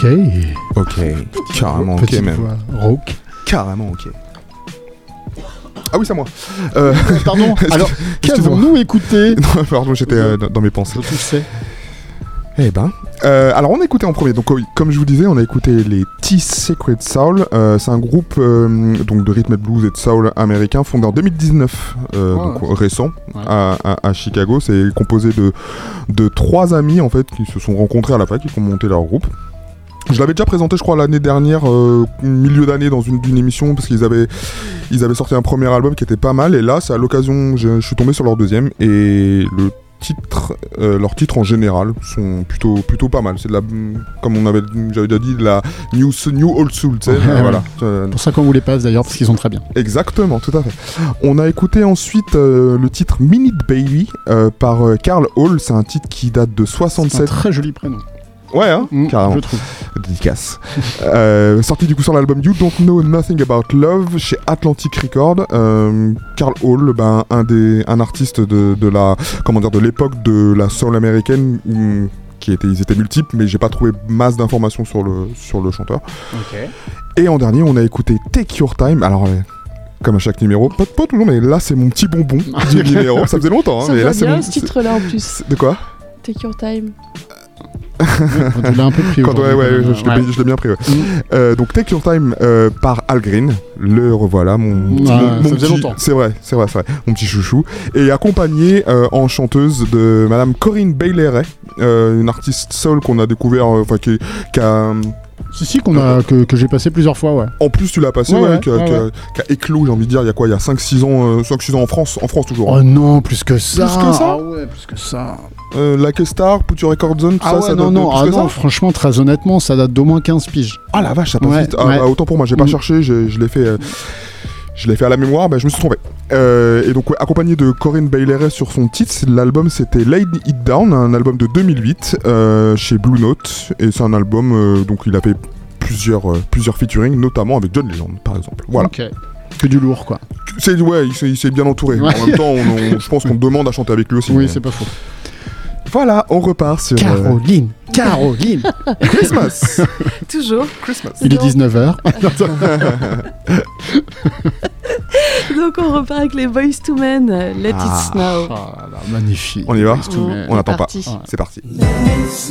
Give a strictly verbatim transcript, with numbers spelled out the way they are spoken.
Ok, carrément ok Petite même. voix rauque. Carrément ok. Ah oui, c'est à moi. Euh... Pardon, alors Excuse-moi. qu'avons-nous écouté? Non, pardon, j'étais euh, dans dans mes pensées. Je sais. Eh ben, euh, alors on a écouté en premier, donc oui, comme je vous disais, on a écouté les T-Sacred Soul, euh, c'est un groupe euh, donc de rhythm and blues et de soul américain fondé en deux mille dix-neuf, euh, Oh, donc ouais. récent, Ouais. à, à, à Chicago. C'est composé de, de trois amis en fait qui se sont rencontrés à la fac, qui ont monté leur groupe. Je l'avais déjà présenté, je crois, l'année dernière, euh, milieu d'année, dans une, d'une émission, parce qu'ils avaient, ils avaient sorti un premier album qui était pas mal, et là, c'est à l'occasion, je, je suis tombé sur leur deuxième, et le titre, euh, leurs titres en général sont plutôt, plutôt pas mal. C'est de la, comme on avait, j'avais déjà dit, de la new, new old soul, tu sais, Ouais, euh, ouais. voilà. Euh, C'est pour ça qu'on vous les passe d'ailleurs, parce qu'ils sont très bien. Exactement, tout à fait. On a écouté ensuite euh, le titre Minute Baby euh, par euh, Carl Hall. C'est un titre qui date de C'est un soixante-sept. très joli prénom. Ouais, hein, Mm, carrément. je trouve. Dédicace. euh, sorti du coup sur l'album You Don't Know Nothing About Love chez Atlantic Records. Euh, Carl Hall, ben, un des, un artiste de, de la, comment dire, de l'époque de la soul américaine où, qui était, ils étaient multiples, mais j'ai pas trouvé masse d'informations sur le, sur le chanteur. Ok. Et en dernier, on a écouté Take Your Time. Alors, euh, comme à chaque numéro, pas, pas toujours, mais là c'est mon petit bonbon du numéro. Ça faisait longtemps, hein, Ça mais va là c'est bien mon. ce titre-là en plus. c'est- De quoi? Take your time. Quand tu l'as un peu pris Quand, ouais, aujourd'hui, ouais, euh, je, je l'ai bien- je l'ai bien pris. Ouais. Mm. Euh, donc Take Your Time euh, par Al Green, le revoilà, mon, mon, Ouais, mon- mon ça faisait petit, longtemps. c'est vrai, c'est vrai, c'est vrai, mon petit chouchou, et accompagné euh, en chanteuse de Madame Corinne Bailey, euh, une artiste soul qu'on a découvert, euh, enfin qui, qui a, Si, si, qu'on a, que, que j'ai passé plusieurs fois, ouais. en plus tu l'as passé, Ouais, ouais, ouais, qui, a, ouais, qui a- ouais. qui a éclos, j'ai envie de dire, il y a quoi, il y a cinq six ans, euh, cinq six ans en France, en France toujours. Oh non, plus que ça. Plus que ça Ah ouais, plus que ça. Euh, Like a Star, Put Your Record Zone, tout Ah ça, ouais, ça non, date de non, plus ah que non, ça. franchement, très honnêtement, ça date d'au moins quinze piges. Ah la vache, ça passe Ouais, vite. Ah, ouais. ah, autant pour moi, j'ai pas Mm. cherché, je, je l'ai fait. euh, Je l'ai fait à la mémoire, bah, je me suis trompé. Euh, et donc, ouais, accompagné de Corinne Bailey sur son titre, c'est- l'album c'était Lay It Down, un album de deux mille huit euh, chez Blue Note. Et c'est un album, euh, donc il a fait plusieurs, euh, plusieurs featuring, notamment avec John Legend, par exemple. Voilà. Ok. Que du lourd, quoi. C'est, ouais, il s'est, il s'est bien entouré. Ouais. En même temps, on- on- je pense qu'on demande à chanter avec lui aussi. Oui, mais- c'est pas faux. Voilà, on repart sur euh, Caroline Caroline Christmas. Toujours. Christmas. Il est dix-neuf heures. Donc on repart avec les Boyz two Men, Let Ah. It Snow. Ah là, magnifique. On y va Boyz two Men. On n'attend pas. parti. C'est parti.